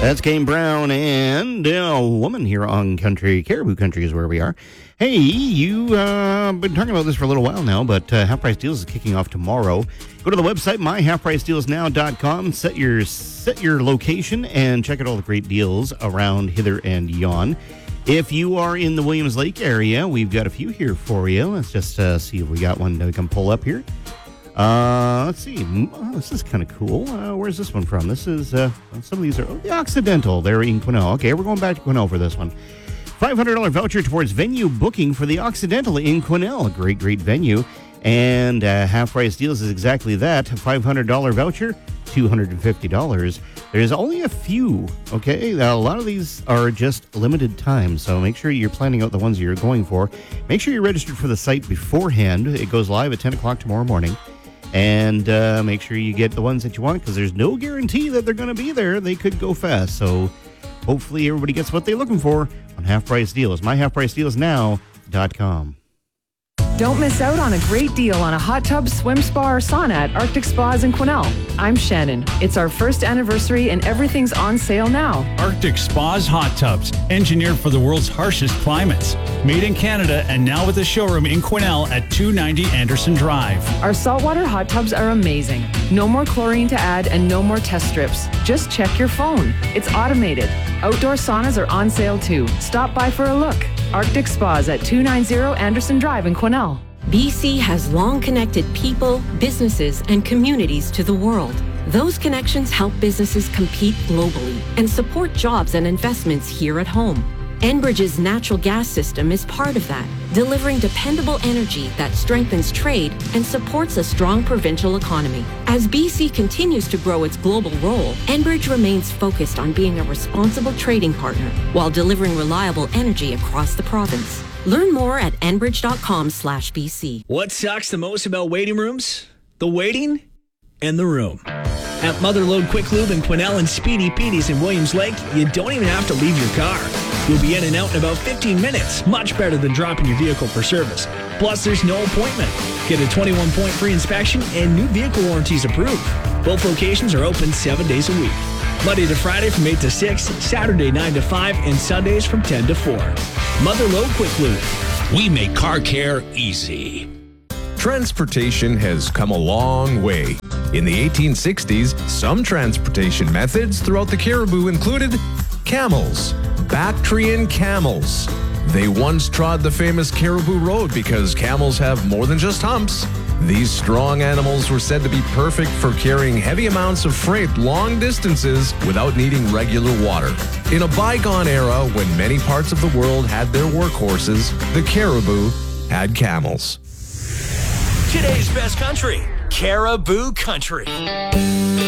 That's Kane Brown and a woman here on Country. Caribou Country is where we are. Hey, you've been talking about this for a little while now, but Half Price Deals is kicking off tomorrow. Go to the website, myhalfpricedealsnow.com, set your location, and check out all the great deals around hither and yon. If you are in the Williams Lake area, we've got a few here for you. Let's just see if we got one that we can pull up here. Let's see. Oh, this is kind of cool. Where's this one from? This is, some of these are the Occidental. They're in Quesnel. Okay, we're going back to Quesnel for this one. $500 voucher towards venue booking for the Occidental in Quesnel. A great, great venue. And Half Price Deals is exactly that. A $500 voucher, $250. There's only a few, okay? A lot of these are just limited time, so make sure you're planning out the ones you're going for. Make sure you're registered for the site beforehand. It goes live at 10 o'clock tomorrow morning. And make sure you get the ones that you want, because there's no guarantee that they're going to be there. They could go fast. So hopefully everybody gets what they're looking for on Half Price Deals. myhalfpricedealsnow.com. Don't miss out on a great deal on a hot tub, swim spa, or sauna at Arctic Spas in Quesnel. I'm Shannon. It's our first anniversary and everything's on sale now. Arctic Spas hot tubs, engineered for the world's harshest climates. Made in Canada and now with a showroom in Quesnel at 290 Anderson Drive. Our saltwater hot tubs are amazing. No more chlorine to add and no more test strips. Just check your phone. It's automated. Outdoor saunas are on sale too. Stop by for a look. Arctic Spas at 290 Anderson Drive in Quesnel. BC has long connected people, businesses, and communities to the world. Those connections help businesses compete globally and support jobs and investments here at home. Enbridge's natural gas system is part of that, delivering dependable energy that strengthens trade and supports a strong provincial economy. As BC continues to grow its global role, Enbridge remains focused on being a responsible trading partner while delivering reliable energy across the province. Learn more at enbridge.com/BC. What sucks the most about waiting rooms? The waiting and the room. At Motherlode Quick Lube in Quesnel and Speedy Petey's in Williams Lake, you don't even have to leave your car. You'll be in and out in about 15 minutes, much better than dropping your vehicle for service. Plus, there's no appointment. Get a 21-point free inspection and new vehicle warranties approved. Both locations are open 7 days a week. Monday to Friday from 8 to 6, Saturday 9 to 5, and Sundays from 10 to 4. Motherlode Quick Lube. We make car care easy. Transportation has come a long way. In the 1860s, some transportation methods throughout the Cariboo included camels, Bactrian camels. They once trod the famous Cariboo Road because camels have more than just humps. These strong animals were said to be perfect for carrying heavy amounts of freight long distances without needing regular water. In a bygone era when many parts of the world had their workhorses, the Cariboo had camels. Today's best country, Caribou Country.